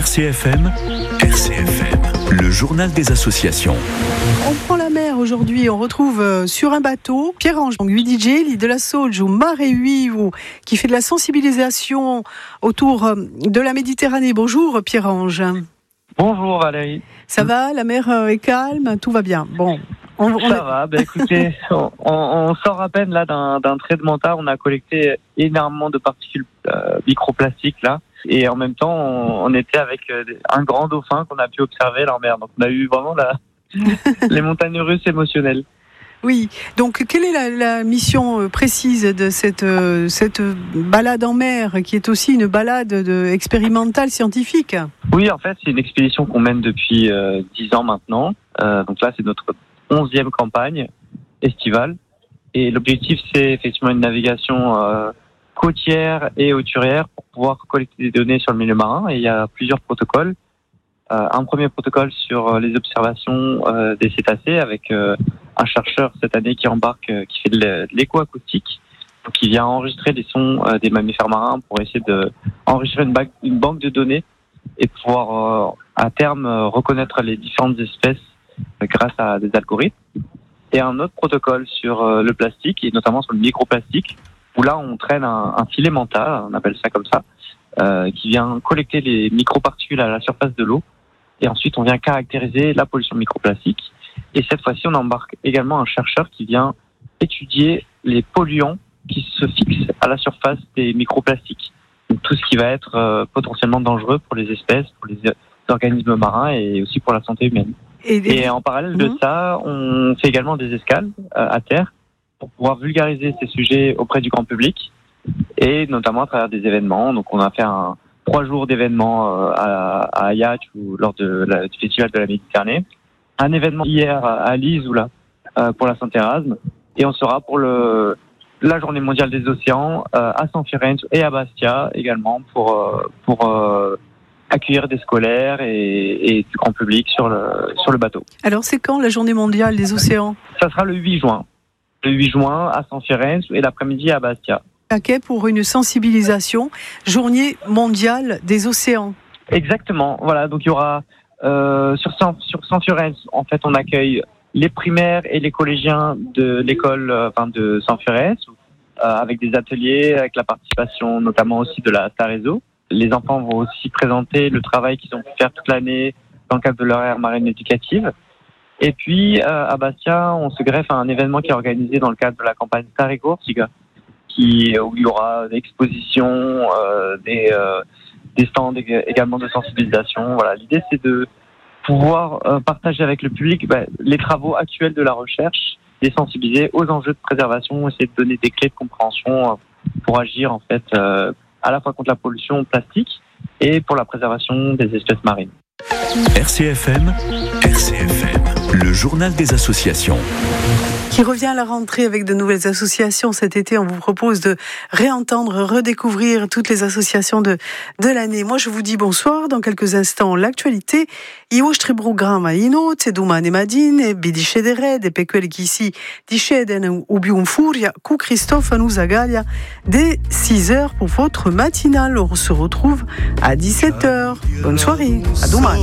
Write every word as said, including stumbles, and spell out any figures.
C F M, R C F M, le journal des associations. On prend la mer aujourd'hui, on retrouve euh, sur un bateau Pierre-Ange Guididjeli de la Sauge ou Maréhui qui fait de la sensibilisation autour euh, de la Méditerranée. Bonjour Pierre-Ange. Bonjour Valérie. Ça va, la mer euh, est calme, tout va bien. Bon. On, on ça est... va, ben écoutez, on, on sort à peine là d'un, d'un traitement tard, on a collecté énormément de particules euh, microplastiques là, et en même temps on, on était avec euh, un grand dauphin qu'on a pu observer là en mer, donc on a eu vraiment la, les montagnes russes émotionnelles. Oui, donc quelle est la, la mission précise de cette, euh, cette balade en mer, qui est aussi une balade de, expérimentale scientifique? Oui, en fait c'est une expédition qu'on mène depuis euh, dix ans maintenant, euh, donc là c'est notre onzième campagne estivale, et l'objectif c'est effectivement une navigation euh, côtière et hauturière pour pouvoir collecter des données sur le milieu marin, et il y a plusieurs protocoles. Euh, un premier protocole sur les observations euh, des cétacés avec euh, un chercheur cette année qui embarque, euh, qui fait de l'écoacoustique, donc qui vient enregistrer les sons euh, des mammifères marins pour essayer de enregistrer une, ba- une banque de données et pouvoir euh, à terme euh, reconnaître les différentes espèces grâce à des algorithmes. Et un autre protocole sur euh, le plastique, et notamment sur le microplastique, où là on traîne un, un filet mental, on appelle ça comme ça, euh, qui vient collecter les microparticules à la surface de l'eau, et ensuite on vient caractériser la pollution microplastique. Et cette fois-ci on embarque également un chercheur qui vient étudier les polluants qui se fixent à la surface des microplastiques. Donc tout ce qui va être euh, potentiellement dangereux pour les espèces, pour les organismes marins et aussi pour la santé humaine. Et, et en parallèle de mmh. ça, on fait également des escales euh, à terre pour pouvoir vulgariser ces sujets auprès du grand public, et notamment à travers des événements. Donc on a fait un, trois jours d'événements euh, à, à Ajaccio ou lors de la, du Festival de la Méditerranée. Un événement hier à Lise ou là, euh, pour la Saint-Erasme, et on sera pour le, la Journée mondiale des océans euh, à San Fiorenzo et à Bastia également pour, euh, pour euh, accueillir des scolaires et, et du grand public sur le, sur le bateau. Alors c'est quand la Journée mondiale des océans? Ça sera le huit juin. Le huit juin à San Fiorenzo et l'après-midi à Bastia. Paquet pour une sensibilisation, Journée mondiale des océans. Exactement, voilà, donc il y aura euh, sur San, sur San Fiorenzo, en fait on accueille les primaires et les collégiens de l'école euh, enfin de San Fiorenzo, euh, avec des ateliers, avec la participation notamment aussi de la Tarezo. Les enfants vont aussi présenter le travail qu'ils ont pu faire toute l'année dans le cadre de leur aire marine éducative. Et puis, euh, à Bastia, on se greffe à un événement qui est organisé dans le cadre de la campagne Taregortiga, qui, où il y aura des expositions, euh, des, euh, des stands également de sensibilisation. Voilà, l'idée, c'est de pouvoir euh, partager avec le public bah, les travaux actuels de la recherche, les sensibiliser aux enjeux de préservation, essayer de donner des clés de compréhension euh, pour agir, en fait, euh, à la fois contre la pollution plastique et pour la préservation des espèces marines. R C F M, R C F M, le journal des associations. Qui revient à la rentrée avec de nouvelles associations. Cet été, on vous propose de réentendre, redécouvrir toutes les associations de, de l'année. Moi, je vous dis bonsoir. Dans quelques instants, l'actualité. Io stri programma inoltre, domani mattina, vi discederete per quelli che si discedono ubium furia, cu Christophe Nouzagalia, dès six heures pour votre matinale. On se retrouve à dix-sept heures. Bonne soirée. À demain.